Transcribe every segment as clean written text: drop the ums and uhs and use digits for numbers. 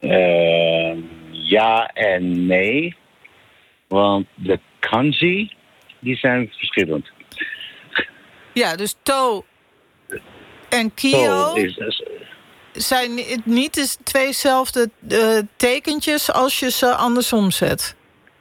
Ja en nee. Want de kanji, die zijn verschillend. Ja, dus to en kyo zijn niet de tweezelfde tekentjes als je ze andersom zet.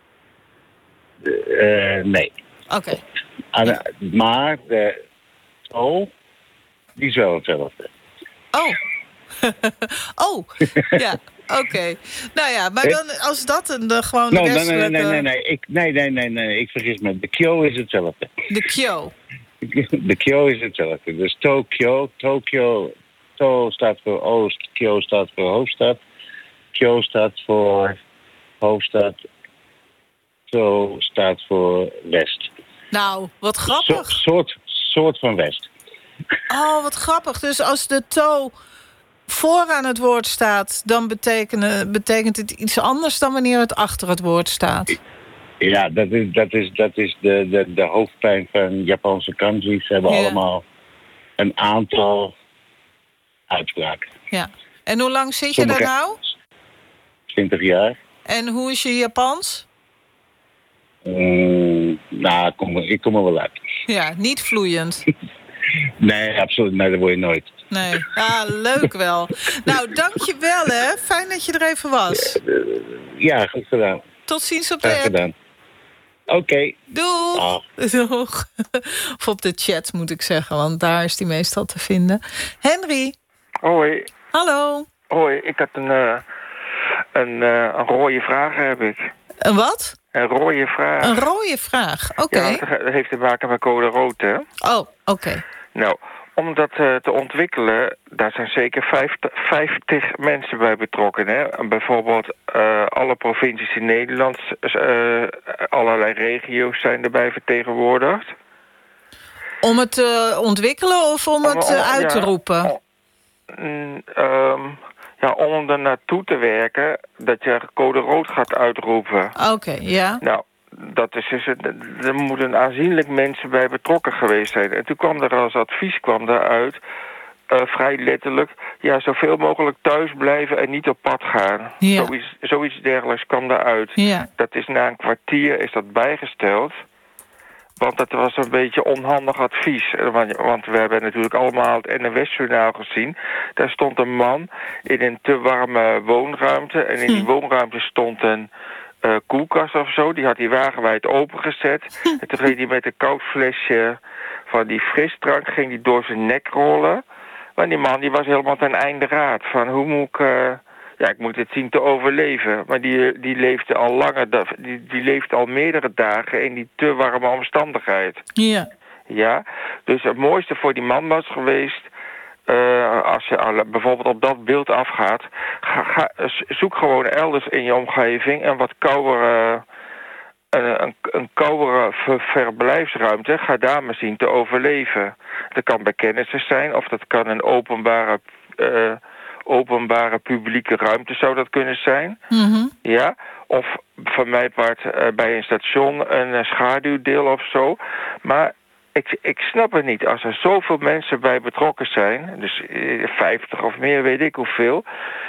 Nee. Oké. Maar de to, die is wel hetzelfde. Oh. Oh, ja. Oké. Nou ja, maar dan als dat gewoon de westelijke... Nee. Ik vergis me. De kyo is hetzelfde. De kyo. De kyo is hetzelfde. Dus Tokyo. To staat voor oost. Kyo staat voor hoofdstad. Kyo staat voor hoofdstad. To staat voor west. Nou, wat grappig. Soort van west. Oh, wat grappig. Dus als de to vooraan het woord staat, dan betekent het iets anders dan wanneer het achter het woord staat. Ja, dat is de hoofdpijn van Japanse kanji's. Ze hebben allemaal een aantal uitspraken. Ja. En hoe lang zit je daar nou? 20 jaar. En hoe is je Japans? Ik kom er wel uit. Ja, niet vloeiend. Nee, absoluut. Nee, dat word je nooit. Nee. Ah, leuk wel. Nou, dankjewel hè. Fijn dat je er even was. Ja, goed gedaan. Tot ziens op de app. Gedaan. Oké. Doeg. Doeg. Of op de chat moet ik zeggen, want daar is die meestal te vinden. Henry. Hoi. Hallo. Hoi, ik had een rode vraag heb ik. Een wat? Een rode vraag. Een rode vraag, oké. Ja, dat heeft te maken met code rood, hè? Oh, oké. Nou, om dat te ontwikkelen, daar zijn zeker 50 mensen bij betrokken, hè? Bijvoorbeeld alle provincies in Nederland, allerlei regio's zijn erbij vertegenwoordigd. Om het te ontwikkelen of om het uit te roepen? Om er naartoe te werken dat je code rood gaat uitroepen. Oké, ja. Nou, dat is dus er moeten aanzienlijk mensen bij betrokken geweest zijn. En toen kwam er als advies uit, vrij letterlijk, ja, zoveel mogelijk thuis blijven en niet op pad gaan. Ja. Zoiets dergelijks kwam eruit. Ja. Dat is na een kwartier is dat bijgesteld. Want dat was een beetje onhandig advies. Want we hebben natuurlijk allemaal het NOS-journaal gezien. Daar stond een man in een te warme woonruimte. En in die woonruimte stond een koelkast of zo. Die had hij wagenwijd opengezet. En toen ging hij met een koud flesje van die frisdrank ging die door zijn nek rollen. Maar die man die was helemaal ten einde raad. Van hoe moet ik... ik moet het zien te overleven. Maar die leefde al langer, die leefde al meerdere dagen in die te warme omstandigheid. Ja. Ja, dus het mooiste voor die man was geweest, als je bijvoorbeeld op dat beeld afgaat, zoek gewoon elders in je omgeving een wat koudere, een koudere verblijfsruimte. Ga daar maar zien te overleven. Dat kan bij kennissen zijn, of dat kan een openbare publieke ruimte zou dat kunnen zijn. Mm-hmm. Ja, of van mijn part bij een station een schaduwdeel of zo. Maar ik snap het niet. Als er zoveel mensen bij betrokken zijn, dus 50 of meer, weet ik hoeveel,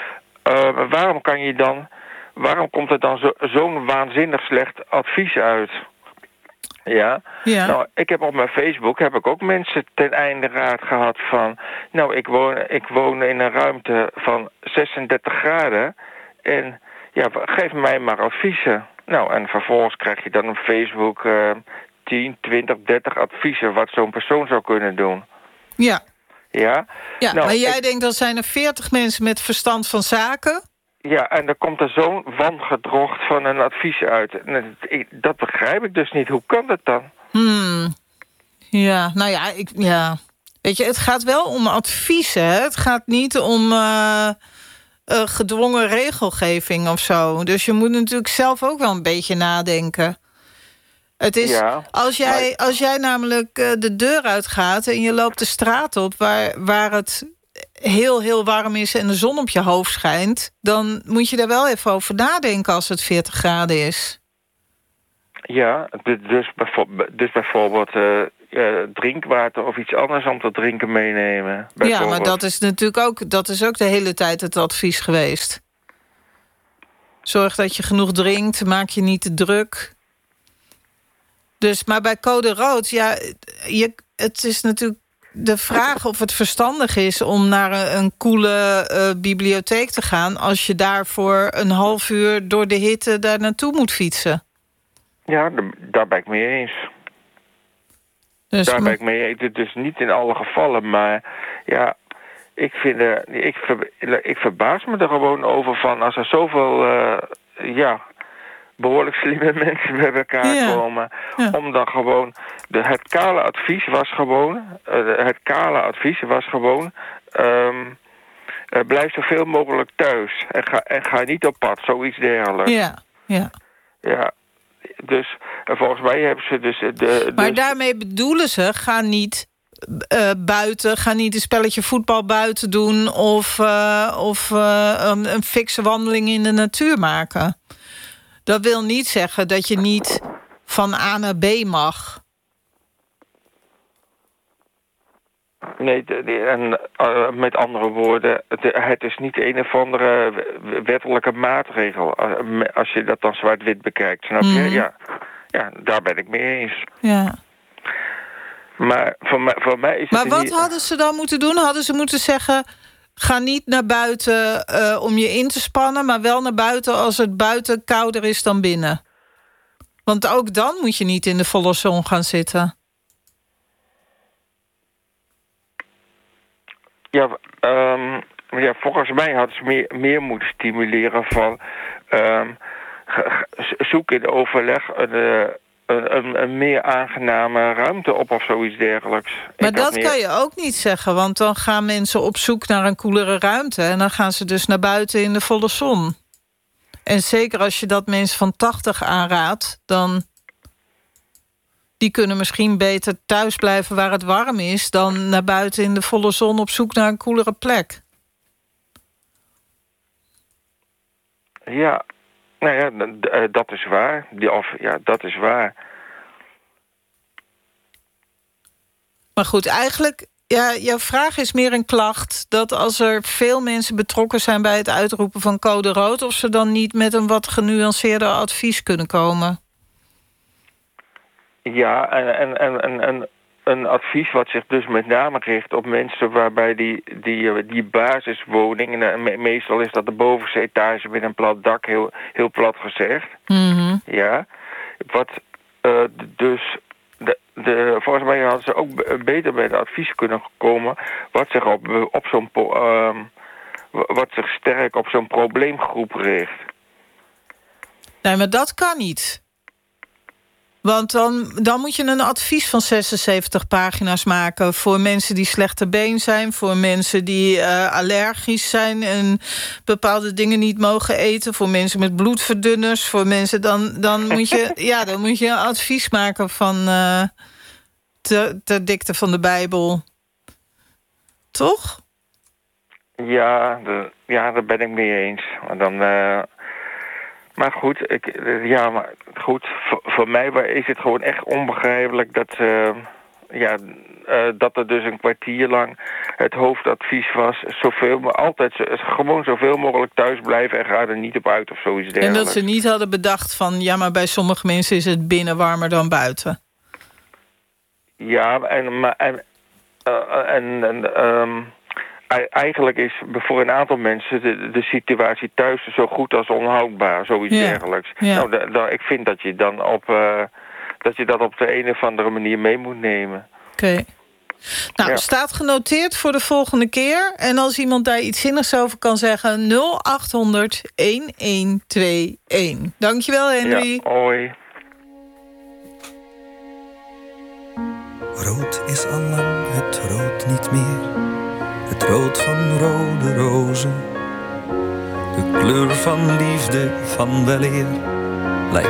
waarom komt er dan zo'n waanzinnig slecht advies uit? Ja. Nou, ik heb op mijn Facebook ook mensen ten einde raad gehad van, nou, ik woon in een ruimte van 36 graden en ja, geef mij maar adviezen. Nou, en vervolgens krijg je dan op Facebook 10, 20, 30 adviezen wat zo'n persoon zou kunnen doen. Ja. Ja? Ja, nou, maar jij denkt dat zijn er 40 mensen met verstand van zaken? Ja, en dan komt er zo'n wangedrocht van een advies uit. Dat begrijp ik dus niet. Hoe kan dat dan? Ja, nou ja, weet je, het gaat wel om adviezen. Hè? Het gaat niet om gedwongen regelgeving of zo. Dus je moet natuurlijk zelf ook wel een beetje nadenken. Het is, als jij namelijk de deur uitgaat en je loopt de straat op waar het heel warm is en de zon op je hoofd schijnt, dan moet je daar wel even over nadenken als het 40 graden is. Ja, dus bijvoorbeeld drinkwater of iets anders om te drinken meenemen. Ja, maar dat is natuurlijk ook de hele tijd het advies geweest. Zorg dat je genoeg drinkt. Maak je niet te druk. Dus, maar bij code rood, ja, het is natuurlijk de vraag of het verstandig is om naar een koele bibliotheek te gaan als je daarvoor een half uur door de hitte daar naartoe moet fietsen. Ja, daar ben ik mee eens. Dus daar ben ik mee eens. Dus niet in alle gevallen, maar ja, ik verbaas me er gewoon over van als er zoveel behoorlijk slimme mensen bij elkaar komen. Ja. Om dan gewoon... Het kale advies was gewoon... blijf zoveel mogelijk thuis. En ga niet op pad, zoiets dergelijks. Ja. Dus volgens mij hebben ze dus... Maar daarmee bedoelen ze, ga niet buiten... ga niet een spelletje voetbal buiten doen... of een fikse wandeling in de natuur maken. Dat wil niet zeggen dat je niet van A naar B mag. Nee, en met andere woorden, het is niet een of andere wettelijke maatregel. Als je dat dan zwart-wit bekijkt, snap je? Ja, daar ben ik mee eens. Ja. Maar voor mij is het... Maar wat hadden ze dan moeten doen? Hadden ze moeten zeggen... Ga niet naar buiten om je in te spannen... maar wel naar buiten als het buiten kouder is dan binnen. Want ook dan moet je niet in de volle zon gaan zitten. Ja, volgens mij hadden ze meer moeten stimuleren van... zoek in overleg een meer aangename ruimte op of zoiets dergelijks. Maar dat kan je ook niet zeggen, want dan gaan mensen op zoek naar een koelere ruimte... en dan gaan ze dus naar buiten in de volle zon. En zeker als je dat mensen van 80 aanraadt... dan die kunnen misschien beter thuis blijven waar het warm is... dan naar buiten in de volle zon op zoek naar een koelere plek. Ja, nou ja, dat is waar. Dat is waar. Maar goed, eigenlijk... Ja, jouw vraag is meer een klacht... dat als er veel mensen betrokken zijn bij het uitroepen van code rood... of ze dan niet met een wat genuanceerder advies kunnen komen. Ja, en een advies wat zich dus met name richt op mensen... waarbij die basiswoning... en meestal is dat de bovenste etage met een plat dak, heel plat gezegd. Mm-hmm. Ja, wat dus... volgens mij hadden ze ook beter bij de advies kunnen komen... wat zich wat zich sterk op zo'n probleemgroep richt. Nee, maar dat kan niet. Want dan moet je een advies van 76 pagina's maken... voor mensen die slechte been zijn... voor mensen die allergisch zijn... en bepaalde dingen niet mogen eten... voor mensen met bloedverdunners... voor mensen dan moet je dan moet je een advies maken van... ter dikte van de Bijbel. Toch? Ja, daar ben ik mee eens. Maar goed, voor mij is het gewoon echt onbegrijpelijk dat er dus een kwartier lang het hoofdadvies was... gewoon zoveel mogelijk thuis blijven en ga er niet op uit of zoiets dergelijks. En dat ze niet hadden bedacht van... ja, maar bij sommige mensen is het binnen warmer dan buiten. Ja, eigenlijk is voor een aantal mensen de situatie thuis zo goed als onhoudbaar, zoiets dergelijks. Ja. Nou, ik vind dat je dan dat op de een of andere manier mee moet nemen. Oké. Nou, staat genoteerd voor de volgende keer. En als iemand daar iets zinnigs over kan zeggen... 0800 1121. Dankjewel, Henry. Ja, hoi. Rood is al lang het rood niet meer. Het rood van rode rozen. De kleur van liefde, van weleer.